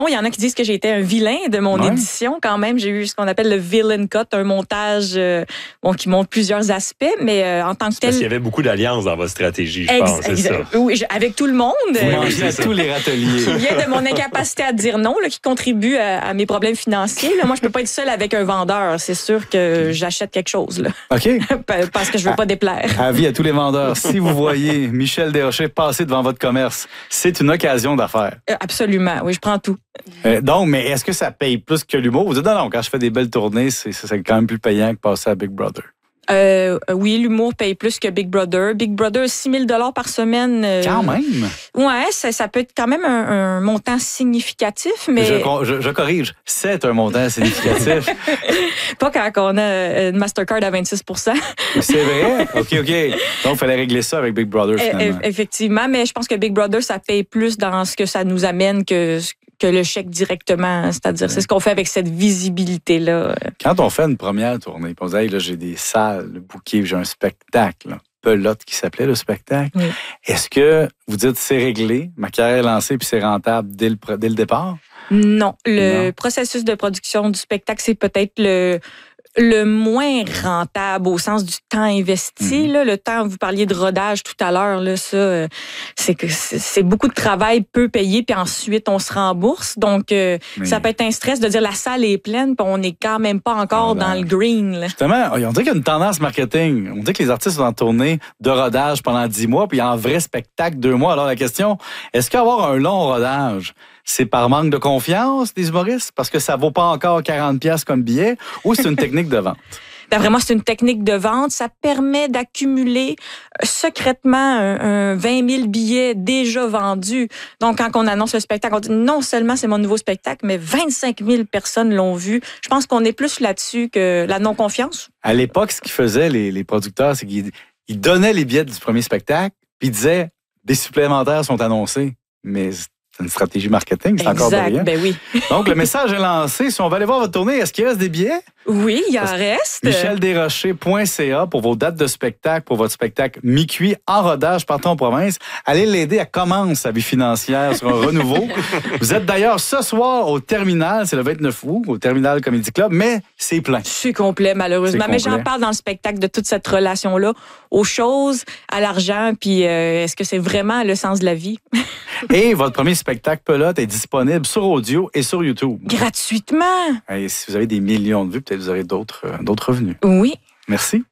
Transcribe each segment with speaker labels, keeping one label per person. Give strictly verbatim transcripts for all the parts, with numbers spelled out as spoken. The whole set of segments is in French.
Speaker 1: Il y en a qui disent que j'ai été un vilain de mon
Speaker 2: ouais.
Speaker 1: édition. Quand même, j'ai eu ce qu'on appelle le villain cut, un montage euh, bon, qui montre plusieurs aspects, mais euh, en tant que tel...
Speaker 3: Parce qu'il y avait beaucoup d'alliances dans votre stratégie, je
Speaker 1: Ex-
Speaker 3: pense, c'est
Speaker 1: ex-
Speaker 3: ça.
Speaker 1: Oui, je- avec tout le monde.
Speaker 2: Vous
Speaker 1: Euh,
Speaker 2: mangez à tous les râteliers.
Speaker 1: Il y a de mon incapacité à dire non là, qui contribue à, à mes problèmes financiers. Là. Moi, je peux pas être seule avec un vendeur. C'est sûr que j'achète quelque chose. Là.
Speaker 2: OK.
Speaker 1: Parce que je veux pas déplaire.
Speaker 2: Avis à tous les vendeurs. Si vous voyez Michel Desrochers passer devant votre commerce, c'est une occasion d'affaires.
Speaker 1: Euh, Absolument. Oui, je prends tout.
Speaker 2: Euh, donc, mais est-ce que ça paye plus que l'humour? Vous dites, non, non, quand je fais des belles tournées, c'est, c'est quand même plus payant que passer à Big Brother.
Speaker 1: Euh, oui, l'humour paye plus que Big Brother. Big Brother, six mille dollars par semaine. Euh,
Speaker 2: Quand même?
Speaker 1: Ouais, ça, ça peut être quand même un, un montant significatif, mais
Speaker 2: Je, je, je corrige, c'est un montant significatif.
Speaker 1: pas quand on a une Mastercard à vingt-six pour cent.
Speaker 2: C'est vrai? OK, OK. Donc, il fallait régler ça avec Big Brother, finalement.
Speaker 1: E- Effectivement, mais je pense que Big Brother, ça paye plus dans ce que ça nous amène que, que le chèque directement. C'est-à-dire, c'est ce qu'on fait avec cette visibilité-là.
Speaker 2: Quand on fait une première tournée, puis on se dit, hey, là, j'ai des salles, le bouquet, j'ai un spectacle, là, Pelote qui s'appelait le spectacle.
Speaker 1: Oui.
Speaker 2: Est-ce que vous dites, c'est réglé, ma carrière est lancée, puis c'est rentable dès le, dès le départ?
Speaker 1: Non, le
Speaker 2: Non.
Speaker 1: processus de production du spectacle, c'est peut-être le le moins rentable au sens du temps investi.
Speaker 2: Mm-hmm.
Speaker 1: Là, le temps, vous parliez de rodage tout à l'heure, là, ça, euh, c'est que c'est c'est beaucoup de travail peu payé, puis ensuite on se rembourse. Donc, euh,
Speaker 2: Mais-
Speaker 1: ça peut être un stress de dire la salle est pleine, puis on n'est quand même pas encore
Speaker 2: Ah,
Speaker 1: dans le green. Là.
Speaker 2: Justement, on dirait qu'il y a une tendance marketing. On dit que les artistes sont en tournée de rodage pendant dix mois, puis en vrai spectacle deux mois. Alors la question, est-ce qu'avoir un long rodage, c'est par manque de confiance des humoristes? Parce que ça vaut pas encore quarante piastres comme billet, ou c'est une technique de vente?
Speaker 1: Ben, vraiment, c'est une technique de vente. Ça permet d'accumuler euh, secrètement un, un vingt mille billets déjà vendus. Donc, quand on annonce le spectacle, on dit non seulement c'est mon nouveau spectacle, mais vingt-cinq mille personnes l'ont vu. Je pense qu'on est plus là-dessus que la non-confiance.
Speaker 2: À l'époque, ce qu'ils faisaient, les, les producteurs, c'est qu'ils ils donnaient les billets du premier spectacle, puis ils disaient, des supplémentaires sont annoncés. Mais c'est une stratégie marketing, c'est encore de
Speaker 1: Exact,
Speaker 2: rien.
Speaker 1: ben oui.
Speaker 2: Donc, le message est lancé. Si on va aller voir votre tournée, est-ce qu'il reste des billets?
Speaker 1: Oui, il en
Speaker 2: Parce-
Speaker 1: reste.
Speaker 2: michel desrochers point c a pour vos dates de spectacle, pour votre spectacle mi-cuit en rodage partout en province. Allez l'aider à commencer sa vie financière sur un renouveau. Vous êtes d'ailleurs ce soir au Terminal, c'est le vingt-neuf août, au Terminal Comedy Club, mais c'est plein.
Speaker 1: C'est complet, malheureusement.
Speaker 2: C'est
Speaker 1: Mais
Speaker 2: complet.
Speaker 1: j'en parle dans le spectacle de toute cette relation-là, aux choses, à l'argent, puis euh, est-ce que c'est vraiment le sens de la vie?
Speaker 2: Et votre premier spectacle Pelote est disponible sur audio et sur YouTube.
Speaker 1: Gratuitement.
Speaker 2: Et si vous avez des millions de vues, peut-être vous aurez d'autres, euh, d'autres revenus.
Speaker 1: Oui.
Speaker 2: Merci.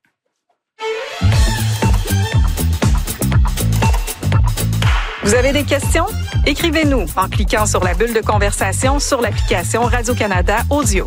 Speaker 4: Vous avez des questions? Écrivez-nous en cliquant sur la bulle de conversation sur l'application Radio-Canada Audio.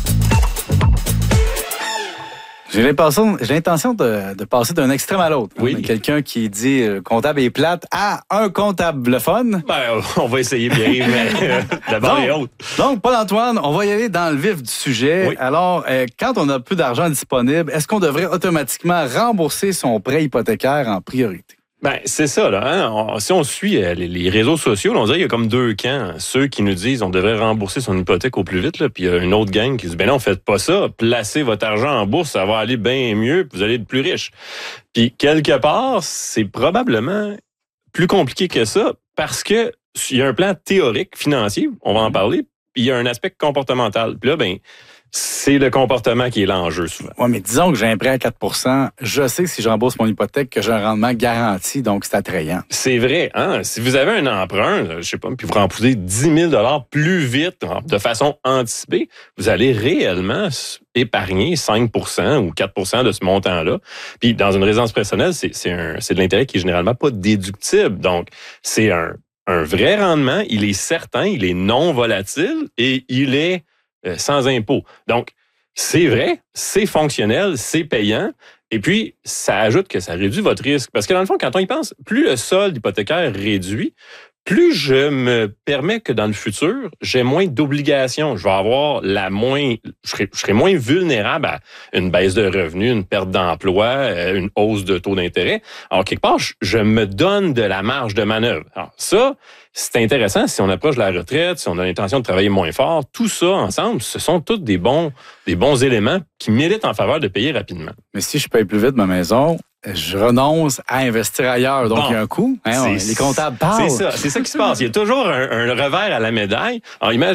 Speaker 2: J'ai l'impression, j'ai l'intention de, de passer d'un extrême à l'autre.
Speaker 3: Oui.
Speaker 2: Hein. Quelqu'un qui dit euh, comptable est plate à un comptable le fun.
Speaker 3: Ben, on va essayer, Pierre, mais euh, d'abord et autres.
Speaker 2: Donc, Paul-Antoine, on va y aller dans le vif du sujet.
Speaker 3: Oui.
Speaker 2: Alors, euh, quand on a peu d'argent disponible, est-ce qu'on devrait automatiquement rembourser son prêt hypothécaire en priorité?
Speaker 3: Ben, c'est ça, là. Hein? On- si on suit euh, les, les réseaux sociaux, là, on dirait qu'il y a comme deux camps. Ceux qui nous disent on devrait rembourser son hypothèque au plus vite, là, puis il y a une autre gang qui dit ben non, faites pas ça. Placez votre argent en bourse, ça va aller bien mieux, puis vous allez être plus riche. Puis quelque part, c'est probablement plus compliqué que ça parce que il y a un plan théorique financier, on va en parler, puis il y a un aspect comportemental. Puis là, ben c'est le comportement qui est l'enjeu souvent.
Speaker 2: Oui, mais disons que j'ai un prêt à quatre pour cent. Je sais que si je rembourse mon hypothèque, que j'ai un rendement garanti, donc c'est attrayant.
Speaker 3: C'est vrai, hein? Si vous avez un emprunt, je sais pas, puis vous remboursez dix mille dollars plus vite, de façon anticipée, vous allez réellement épargner cinq pour cent ou quatre pour cent de ce montant-là. Puis dans une résidence personnelle, c'est, c'est, un, c'est de l'intérêt qui est généralement pas déductible. Donc, c'est un, un vrai rendement, il est certain, il est non volatile et il est euh, sans impôt. Donc, c'est vrai, c'est fonctionnel, c'est payant. Et puis, ça ajoute que ça réduit votre risque. Parce que dans le fond, quand on y pense, plus le solde hypothécaire réduit, plus je me permets que dans le futur, j'ai moins d'obligations. Je vais avoir la moins, je serai, je serai moins vulnérable à une baisse de revenus, une perte d'emploi, une hausse de taux d'intérêt. Alors, quelque part, je, je me donne de la marge de manœuvre. Alors, ça, c'est intéressant si on approche de la retraite, si on a l'intention de travailler moins fort. Tout ça ensemble, ce sont tous des bons, des bons éléments qui militent en faveur de payer rapidement.
Speaker 2: Mais si je paye plus vite ma maison, je renonce à investir ailleurs. Donc,
Speaker 3: Bon,
Speaker 2: il y a un coût. Hein, on- les comptables parlent.
Speaker 3: C'est ça, c'est ça qui se passe. Il y a toujours un, un revers à la médaille. Alors, imagine